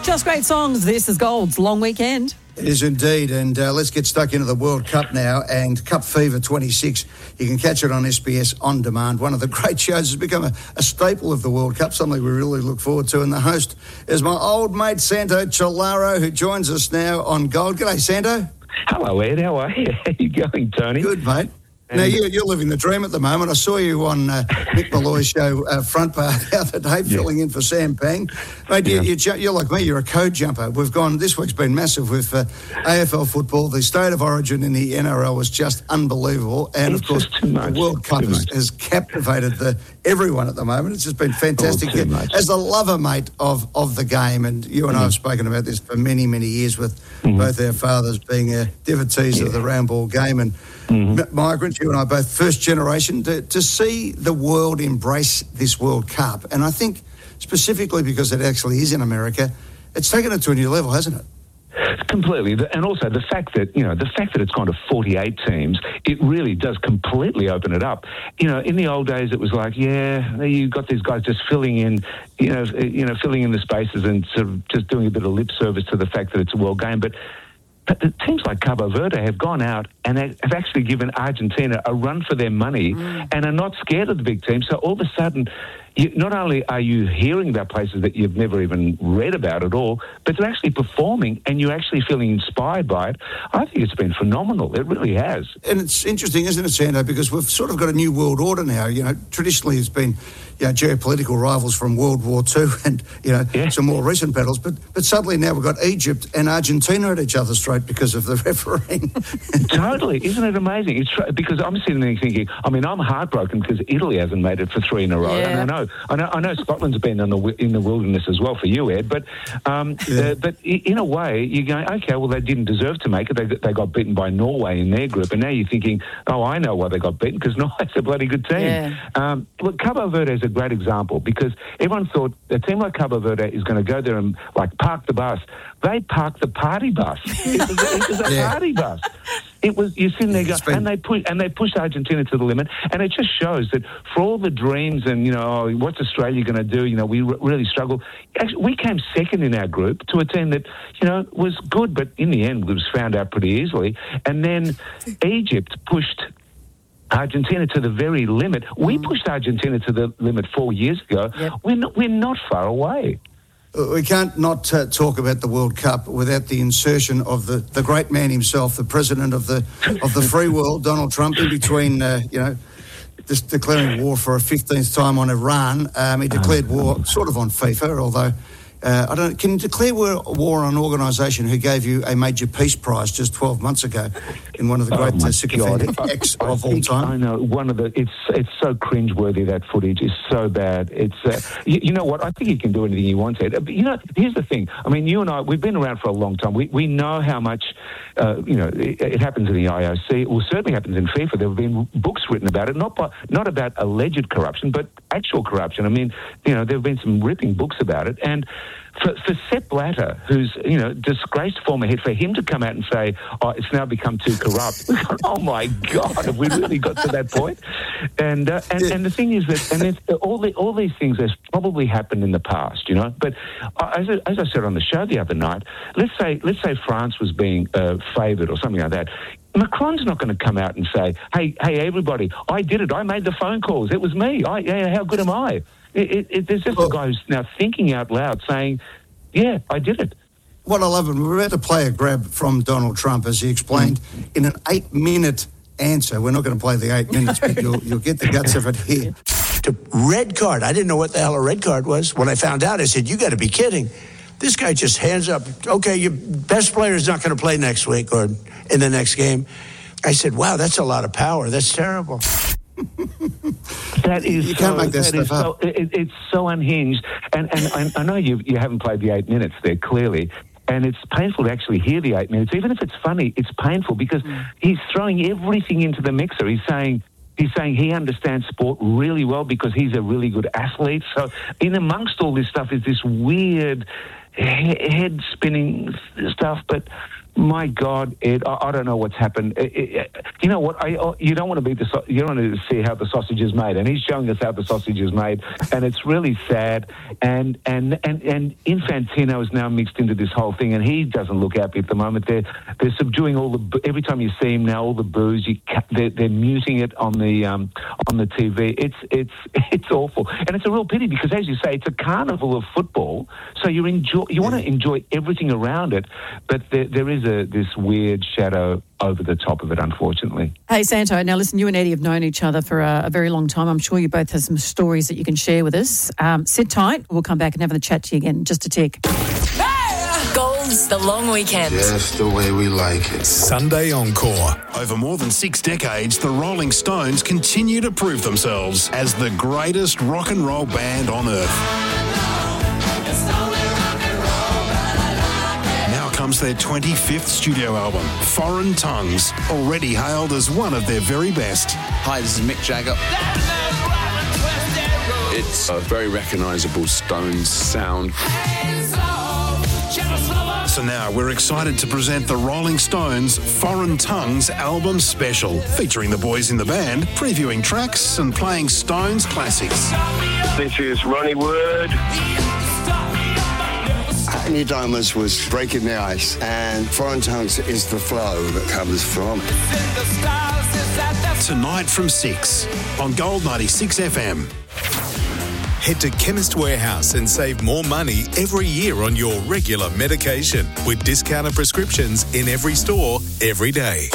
Just great songs. This is Gold's Long Weekend. It is indeed, and let's get stuck into the World Cup now, and Cup Fever 26. You can catch it on SBS On Demand. One of the great shows has become a staple of the World Cup, something we really look forward to, and the host is my old mate Santo Cilauro, who joins us now on Gold. G'day, Santo. Hello, Ed. How are you? How you going, Tony? Good, mate. Now, you're living the dream at the moment. I saw you on Nick Malloy's show, Front Bar, the other day, filling in for Sam Pang. Mate, you're like me, you're a code jumper. This week's been massive with AFL football. The State of Origin in the NRL was just unbelievable. And, of course, the World Cup has captivated everyone at the moment. It's just been fantastic. As the lover, mate, of the game, and you and I have spoken about this for many, many years with both our fathers being devotees of the round ball game and migrants, you and I both first generation, to see the world embrace this World Cup. And I think specifically because it actually is in America, it's taken it to a new level, hasn't it? Completely, and also the fact that it's gone to 48 teams, it really does completely open it up. In the old days, it was like, you got these guys just filling in, filling in the spaces and sort of just doing a bit of lip service to the fact that it's a world game, but the teams like Cabo Verde have gone out and have actually given Argentina a run for their money and are not scared of the big teams. So all of a sudden, not only are you hearing about places that you've never even read about at all, but they're actually performing and you're actually feeling inspired by it. I think it's been phenomenal. It really has. And it's interesting, isn't it, Sando, because we've sort of got a new world order now. Traditionally it's been geopolitical rivals from World War II and, some more recent battles. But suddenly now we've got Egypt and Argentina at each other's throat because of the refereeing. Totally. Isn't it amazing? It's because I'm sitting there thinking, I'm heartbroken because Italy hasn't made it for 3 in a row. Yeah. And I know Scotland's been in the wilderness as well for you, Ed. But in a way, you're going, okay, well, they didn't deserve to make it. They got beaten by Norway in their group. And now you're thinking, I know why they got beaten, because Norway's a bloody good team. Yeah. Look, Cabo Verde is a great example because everyone thought a team like Cabo Verde is going to go there and park the bus. They parked the party bus. It was a party bus. It was, you're sitting there going, and they pushed Argentina to the limit, and it just shows that for all the dreams and what's Australia going to do? We really struggled. Actually, we came second in our group to a team that was good, but in the end was found out pretty easily. And then Egypt pushed Argentina to the very limit. We pushed Argentina to the limit 4 years ago. Yep. We're not far away. We can't not talk about the World Cup without the insertion of the great man himself, the president of the free world, Donald Trump, in between, just declaring war for a 15th time on Iran. He declared war sort of on FIFA, although can you declare war on an organisation who gave you a major peace prize just 12 months ago in one of the great sycophantic acts of all time? I know, it's so cringeworthy, that footage is so bad. It's, you know what, I think he can do anything he wants, Ed. But, here's the thing. I mean, you and I, we've been around for a long time. We know how much, it happens in the IOC. Well, certainly happens in FIFA. There have been books written about it, not about alleged corruption, but actual corruption. I mean, there have been some ripping books about it. And for Sepp Blatter, who's, disgraced former head, for him to come out and say, it's now become too corrupt. Oh, my God, have we really got to that point? And the thing is that all these things have probably happened in the past, But as I said on the show the other night, let's say France was being favoured or something like that. Macron's not going to come out and say, hey, everybody, I did it. I made the phone calls. It was me. How good am I? There's just a guy who's now thinking out loud saying, yeah, I did it. What I love, and we're about to play a grab from Donald Trump as he explained in an 8-minute answer. We're not going to play the 8 minutes, but you'll get the guts of it here. The red card. I didn't know what the hell a red card was. When I found out, I said, you got to be kidding. This guy just hands up, okay, your best player is not going to play next week or in the next game. I said, wow, that's a lot of power. That's terrible. That is, you can't make that stuff up. It's so unhinged. And I know you haven't played the 8 minutes there, clearly. And it's painful to actually hear the 8 minutes. Even if it's funny, it's painful because he's throwing everything into the mixer. He's saying he understands sport really well because he's a really good athlete. So in amongst all this stuff is this weird head-spinning stuff. But My God, Ed, I don't know what's happened. You know what? You don't want to see how the sausage is made, and he's showing us how the sausage is made, and it's really sad. And Infantino is now mixed into this whole thing, and he doesn't look happy at the moment. They're subduing every time you see him now, all the boos. They're muting it on the TV. It's awful, and it's a real pity because, as you say, it's a carnival of football. So you want to enjoy everything around it, but there is this weird shadow over the top of it, unfortunately. Hey, Santo, now listen, you and Eddie have known each other for a very long time. I'm sure you both have some stories that you can share with us. Sit tight. We'll come back and have a chat to you again in just a tick. Gold's the long weekend. Just the way we like it. Sunday Encore. Over more than 6 decades, the Rolling Stones continue to prove themselves as the greatest rock and roll band on earth. Comes their 25th studio album, Foreign Tongues, already hailed as one of their very best. Hi, this is Mick Jagger. It's a very recognisable Stones sound. So now we're excited to present the Rolling Stones Foreign Tongues album special, featuring the boys in the band, previewing tracks and playing Stones classics. This is Ronnie Wood. New Diamonds was breaking the ice, and Foreign Tongues is the flow that comes from. Tonight from 6 on Gold 96 FM. Head to Chemist Warehouse and save more money every year on your regular medication with discounted prescriptions in every store, every day.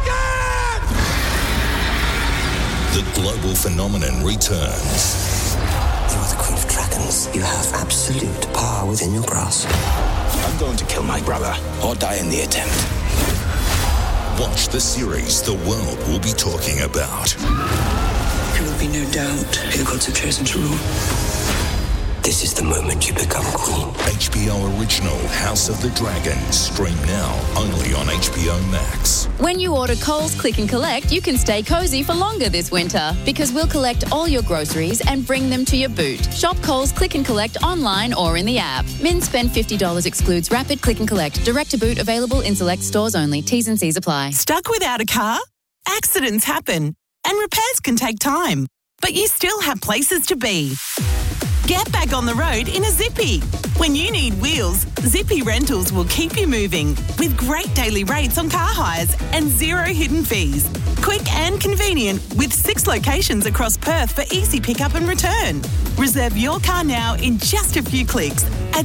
The global phenomenon returns. You are the Queen of Dragons. You have absolute power within your grasp. I'm going to kill my brother or die in the attempt. Watch the series the world will be talking about. There will be no doubt who the gods have chosen to rule. This is the moment you become queen. HBO original House of the Dragon. Stream now only on HBO Max. When you order Coles Click and Collect, you can stay cosy for longer this winter because we'll collect all your groceries and bring them to your boot. Shop Coles Click and Collect online or in the app. Min spend $50 excludes rapid click and collect. Direct to boot available in select stores only. T's and C's apply. Stuck without a car? Accidents happen and repairs can take time, but you still have places to be. Get back on the road in a Zippy. When you need wheels, Zippy Rentals will keep you moving with great daily rates on car hires and zero hidden fees. Quick and convenient with 6 locations across Perth for easy pickup and return. Reserve your car now in just a few clicks at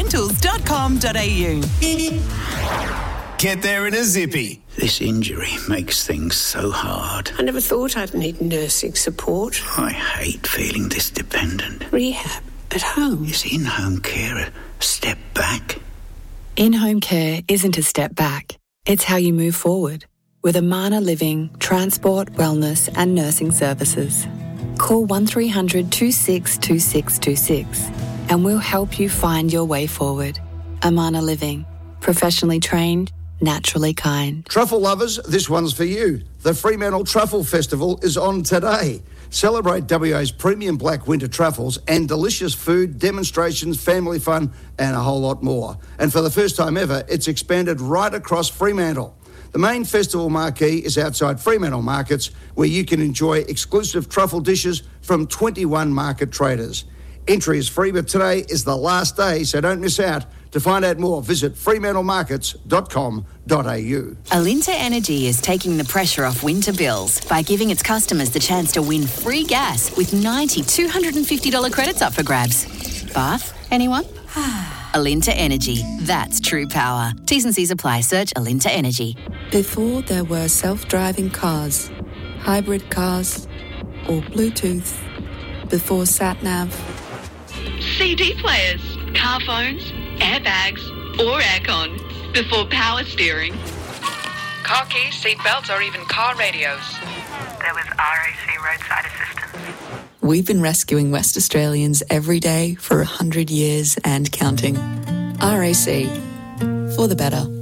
zippyrentals.com.au. Get there in a Zippy. This injury makes things so hard. I never thought I'd need nursing support. I hate feeling this dependent. Rehab at home. Is in-home care a step back? In-home care isn't a step back. It's how you move forward. With Amana Living, transport, wellness and nursing services. Call 1300 262626 and we'll help you find your way forward. Amana Living. Professionally trained, naturally kind. Truffle lovers, this one's for you. The Fremantle Truffle Festival is on today. Celebrate WA's premium black winter truffles and delicious food, demonstrations, family fun and a whole lot more. And for the first time ever, it's expanded right across Fremantle. The main festival marquee is outside Fremantle Markets, where you can enjoy exclusive truffle dishes from 21 market traders. Entry is free, but today is the last day, so don't miss out. To find out more, visit fremantlemarkets.com.au. Alinta Energy is taking the pressure off winter bills by giving its customers the chance to win free gas with 90 $250 credits up for grabs. Bath, anyone? Alinta Energy. That's true power. T's and C's apply. Search Alinta Energy. Before there were self-driving cars, hybrid cars, or Bluetooth, before sat-nav, CD players, car phones, airbags, or aircon, before power steering, car keys, seat belts, or even car radios. There was RAC roadside assistance. We've been rescuing West Australians every day for 100 years and counting. RAC, for the better.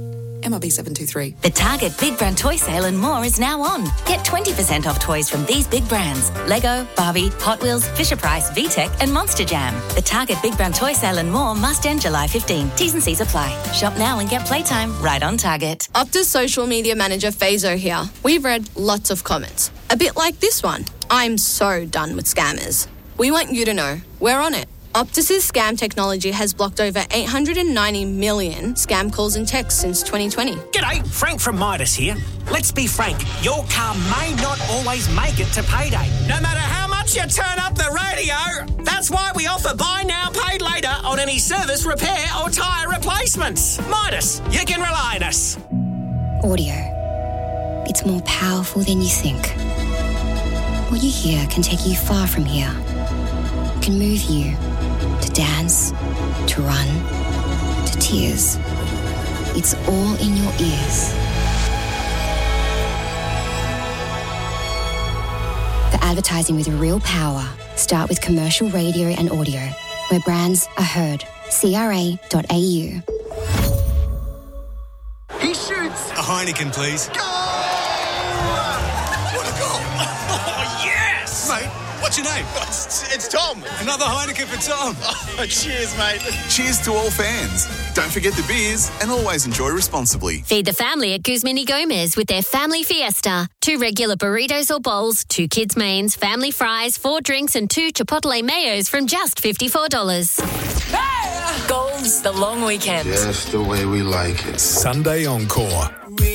MRB 723. The Target Big Brand Toy Sale and more is now on. Get 20% off toys from these big brands: Lego, Barbie, Hot Wheels, Fisher-Price, VTech and Monster Jam. The Target Big Brand Toy Sale and more must end July 15. T's and C's apply. Shop now and get playtime right on Target. Optus social media manager Fazo here. We've read lots of comments. A bit like this one. I'm so done with scammers. We want you to know we're on it. Optus's scam technology has blocked over 890 million scam calls and texts since 2020. G'day, Frank from Midas here. Let's be frank, your car may not always make it to payday. No matter how much you turn up the radio, that's why we offer buy now, pay later on any service, repair or tyre replacements. Midas, you can rely on us. Audio. It's more powerful than you think. What you hear can take you far from here. It can move you to dance, to run, to tears. It's all in your ears. For advertising with real power, start with commercial radio and audio, where brands are heard. CRA.au. He shoots! A Heineken, please. Goal! What a goal! Oh, yes! Mate, what's your name? It's Tom. Another Heineken for Tom. Oh, cheers, mate. Cheers to all fans. Don't forget the beers and always enjoy responsibly. Feed the family at Guzman y Gomez with their Family Fiesta. 2 regular burritos or bowls, 2 kids' mains, family fries, 4 drinks and 2 Chipotle mayos from just $54. Gold's the long weekend. Just the way we like it. Sunday Encore.